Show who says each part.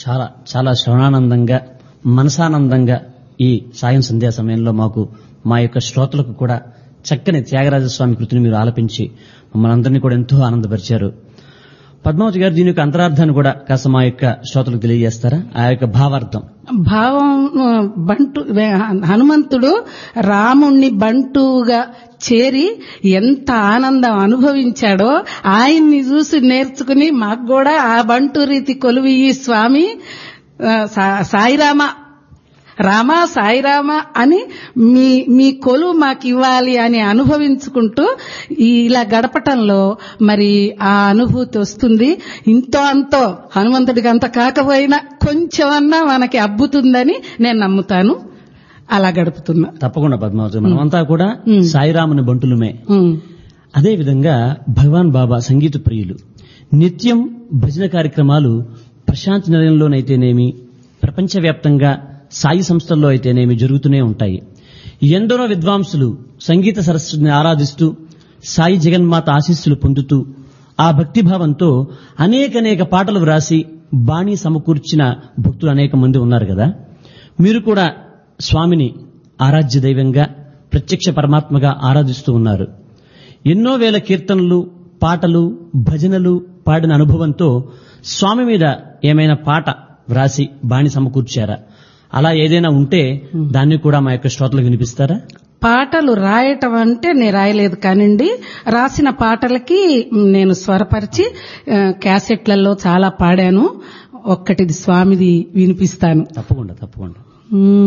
Speaker 1: చాలా చాలా శ్రవణానందంగా, మనసానందంగా ఈ సాయం సంధ్యా సమయంలో మా యొక్క శ్రోతలకు కూడా చక్కని త్యాగరాజస్వామి కృతిని మీరు ఆలపించి మమ్మల్ని అందరినీ కూడా ఎంతో ఆనందపరిచారు. పద్మావతి గారు, దీని యొక్క అంతరార్థాన్ని కూడా కాస్త మా యొక్క శ్రోతలకు తెలియజేస్తారా? ఆ యొక్క భావార్థం.
Speaker 2: భావం హనుమంతుడు రాముణ్ణి బంటుగా చేరి ఎంత ఆనందం అనుభవించాడో ఆయన్ని చూసి నేర్చుకుని మాకు కూడా ఆ బంటు రీతి కొలువి స్వామి రామ సాయిరామ అని మీ కొలువు మాకు ఇవ్వాలి అని అనుభవించుకుంటూ ఇలా గడపటంలో మరి ఆ అనుభూతి వస్తుంది. ఇంతో అంతో హనుమంతుడికి అంత కాకపోయినా కొంచెమన్నా మనకి అబ్బుతుందని నేను నమ్ముతాను. అలా గడుపుతున్నా.
Speaker 1: తప్పకుండా పద్మావతి, మనమంతా కూడా సాయిరాముని బంటులమే. అదే విధంగా భగవాన్ బాబా సంగీత ప్రియులు. నిత్యం భజన కార్యక్రమాలు ప్రశాంతి నిలయంలోనైతేనేమి, ప్రపంచవ్యాప్తంగా సాయి సంస్థల్లో అయితేనేమి జరుగుతూనే ఉంటాయి. ఎందరో విద్వాంసులు సంగీత సరస్వతిని ఆరాధిస్తూ సాయి జగన్మాత ఆశీస్సులు పొందుతూ ఆ భక్తిభావంతో అనేక పాటలు వ్రాసి బాణీ సమకూర్చిన భక్తులు అనేక మంది ఉన్నారు కదా. మీరు కూడా స్వామిని ఆరాధ్య దైవంగా, ప్రత్యక్ష పరమాత్మగా ఆరాధిస్తూ ఉన్నారు. ఎన్నో వేల కీర్తనలు, పాటలు, భజనలు పాడిన అనుభవంతో స్వామి మీద ఏమైనా పాట వ్రాసి బాణి సమకూర్చారా? అలా ఏదైనా ఉంటే దాన్ని కూడా మా యొక్క శ్రోతలకు వినిపిస్తారా?
Speaker 2: పాటలు రాయటం అంటే నేను రాయలేదు కానివ్వండి, రాసిన పాటలకి నేను స్వరపరిచి క్యాసెట్లలో చాలా పాడాను. ఒక్కటిది స్వామిది వినిపిస్తాను.
Speaker 1: తప్పకుండా.